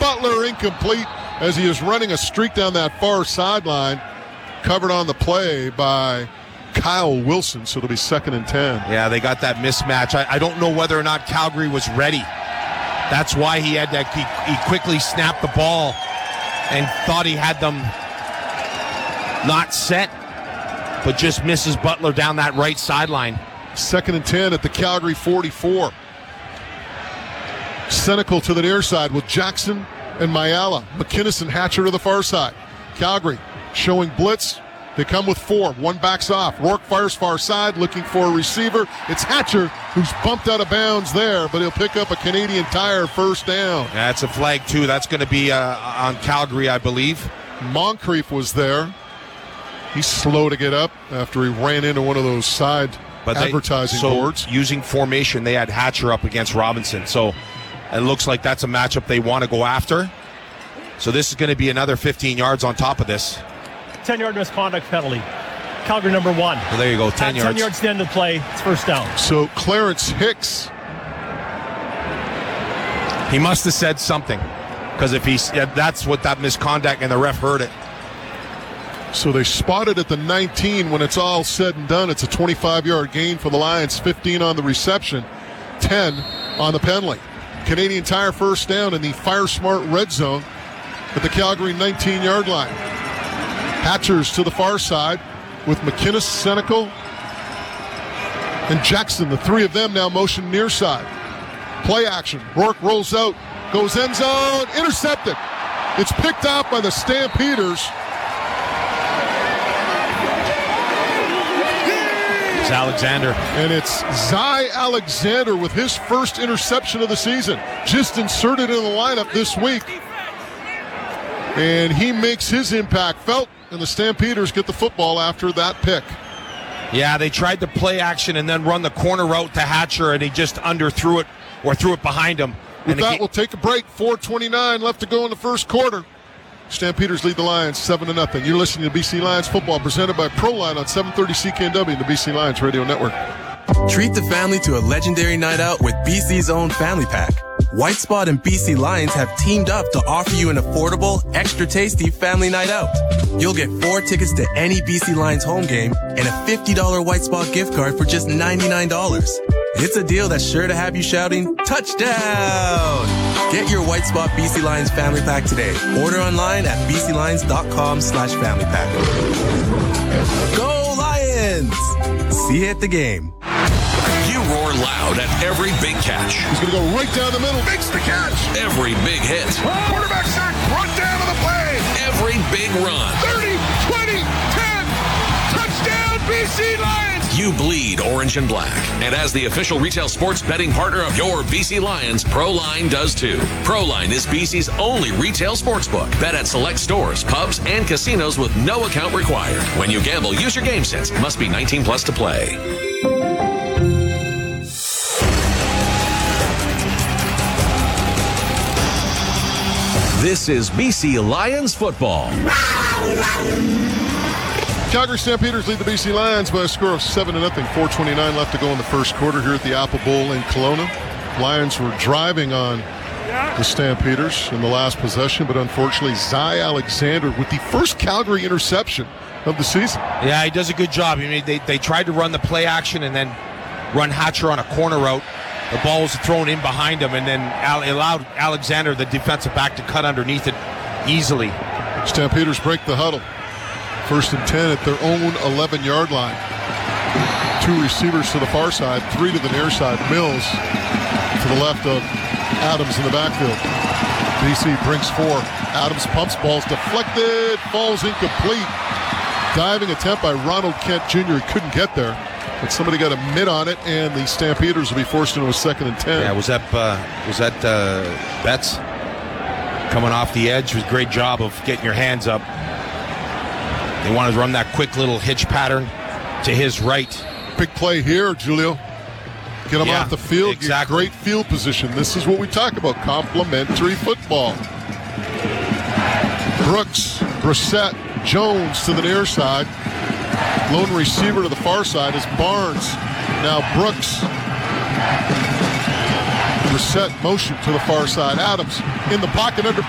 Butler incomplete as he is running a streak down that far sideline. Covered on the play by Kyle Wilson, so it'll be 2nd and 10. Yeah, they got that mismatch. I don't know whether or not Calgary was ready. That's why he had that. He quickly snapped the ball and thought he had them not set, but just misses Butler down that right sideline. 2nd and 10 at the Calgary 44. Senecal to the near side with Jackson and Mayala. McInnes and Hatcher to the far side. Calgary showing blitz. They come with 4. One backs off. Rourke fires far side, looking for a receiver. It's Hatcher who's bumped out of bounds there, but he'll pick up a Canadian Tire first down. That's a flag, too. That's going to be on Calgary, I believe. Moncrief was there. He's slow to get up after he ran into one of those side advertising boards. Using formation, they had Hatcher up against Robinson. So it looks like that's a matchup they want to go after. So this is going to be another 15 yards on top of this. 10-yard misconduct penalty. Calgary number 1. Well, there you go, 10 yards. 10 yards to the end of the play. It's first down. So Clarence Hicks. He must have said something. Because if that's what that misconduct, and the ref heard it. So they spotted at the 19. When it's all said and done, it's a 25-yard gain for the Lions. 15 on the reception, 10 on the penalty. Canadian Tire first down in the Fire Smart red zone at the Calgary 19-yard line. Hatchers to the far side with McInnes, Senecal, and Jackson. The 3 of them now motion near side. Play action. Rourke rolls out, goes end zone, intercepted. It's picked out by the Stampeders. It's Alexander. And it's Zy Alexander with his first interception of the season. Just inserted in the lineup this week. And he makes his impact felt, and the Stampeders get the football after that pick. Yeah, they tried to play action and then run the corner route to Hatcher, and he just underthrew it or threw it behind him. With that, we'll take a break. 4:29 left to go in the first quarter. Stampeders lead the Lions 7-0. You're listening to BC Lions football presented by ProLine on 730 CKNW and the BC Lions Radio Network. Treat the family to a legendary night out with BC's own Family Pack. White Spot and BC Lions have teamed up to offer you an affordable, extra tasty family night out. You'll get 4 tickets to any BC Lions home game and a $50 White Spot gift card for just $99. It's a deal that's sure to have you shouting, touchdown! Get your White Spot BC Lions Family Pack today. Order online at bclions.com/family pack. Go Lions! See you at the game. You roar loud at every big catch. He's going to go right down the middle. Makes the catch. Every big hit. Quarterback sack. Brought down to the play. Every big run. 30, 20, 10. Touchdown, BC Lions. You bleed orange and black. And as the official retail sports betting partner of your BC Lions, ProLine does too. ProLine is BC's only retail sportsbook. Bet at select stores, pubs, and casinos with no account required. When you gamble, use your game sense. Must be 19 plus to play. This is BC Lions football. Calgary Stampeders lead the BC Lions by a score of 7-0. 4:29 left to go in the first quarter here at the Apple Bowl in Kelowna. Lions were driving on the Stampeders in the last possession, but unfortunately, Zy Alexander with the first Calgary interception of the season. Yeah, he does a good job. I mean, they tried to run the play action and then run Hatcher on a corner route. The ball was thrown in behind him, and then allowed Alexander, the defensive back, to cut underneath it easily. Stampeders break the huddle. 1st and 10 at their own 11-yard line. 2 receivers to the far side, 3 to the near side. Mills to the left of Adams in the backfield. BC brings 4. Adams pumps, ball's deflected, falls incomplete. Diving attempt by Ronald Kent Jr. He couldn't get there, but somebody got a mitt on it, and the Stampeders will be forced into a 2nd and 10. Yeah, was that Betts coming off the edge? Was a great job of getting your hands up. They wanted to run that quick little hitch pattern to his right. Big play here, Julio. Get him off the field. Exactly. Great field position. This is what we talk about, complementary football. Brooks, Brissett, Jones to the near side. Lone receiver to the far side is Barnes. Now Brooks. Brissett motion to the far side. Adams in the pocket under